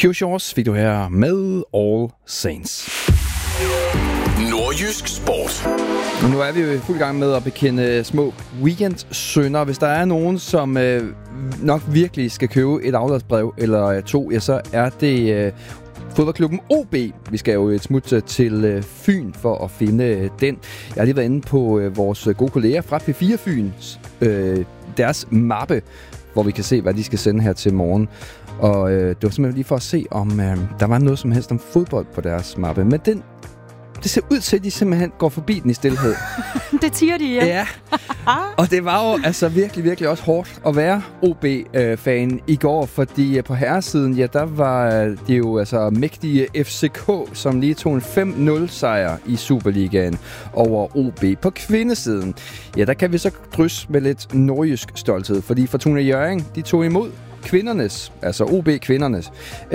Pure Shores fik du her med All Saints. Nordjysk Sport. Og nu er vi jo i fuld gang med at bekende små weekendsynder. Hvis der er nogen, som nok virkelig skal købe et afladsbrev eller to, ja, så er det fodboldklubben OB. Vi skal jo et smut til Fyn for at finde den. Jeg har lige været inde på vores gode kolleger fra P4 Fyns, deres mappe, hvor vi kan se, hvad de skal sende her til morgen. Og det var simpelthen lige for at se, om der var noget som helst om fodbold på deres mappe. Men det ser ud til, at de simpelthen går forbi den i stilhed. Det tiger de, ja. Ja, og det var jo altså virkelig, virkelig også hårdt at være OB-fan i går, fordi på herresiden, ja, der var det jo altså mægtige FCK, som lige tog en 5-0-sejr i Superligaen over OB. På kvindesiden, ja, der kan vi så drysse med lidt nordjysk stolthed, fordi Fortuna Hjørring, de tog imod kvindernes, altså OB-kvindernes,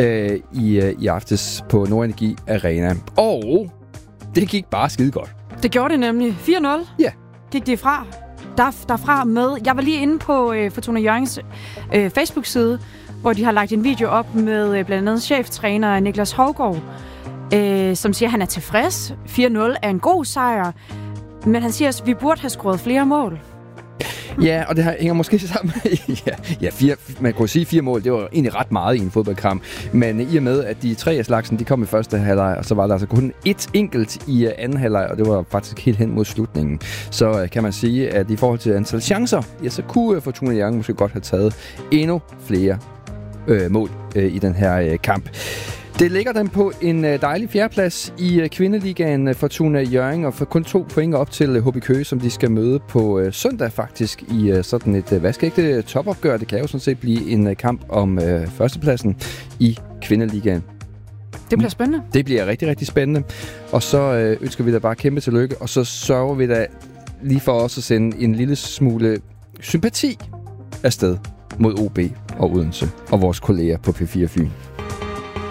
i aftes på Nordenergi Arena. Og det gik bare skide godt. Det gjorde det nemlig. 4-0. Ja. Gik det derfra med. Jeg var lige inde på Fortuna Hjørrings Facebook-side, hvor de har lagt en video op med blandt andet cheftræner Niklas Hovgaard, som siger, at han er tilfreds. 4-0 er en god sejr, men han siger også, at vi burde have scoret flere mål. Ja, og det her hænger måske sammen med, man kunne sige 4 mål, det var egentlig ret meget i en fodboldkamp, men i og med, at de 3 af slagsen, de kom i første halvleg, og så var der altså kun et enkelt i anden halvleg, og det var faktisk helt hen mod slutningen. Så kan man sige, at i forhold til antal chancer, ja, så kunne Fortuna Hjørring måske godt have taget endnu flere mål i den her kamp. Det ligger dem på en dejlig fjerdeplads i kvindeligaen Fortuna Hjørring, og får kun 2 point op til HB Køge, som de skal møde på søndag faktisk i sådan et vaskeægte topopgør. Det kan jo sådan set blive en kamp om førstepladsen i kvindeligaen. Det bliver spændende. Det bliver rigtig, rigtig spændende. Og så ønsker vi da bare kæmpe tillykke, og så sørger vi da lige for os at sende en lille smule sympati afsted mod OB og Odense og vores kolleger på P4 Fyn.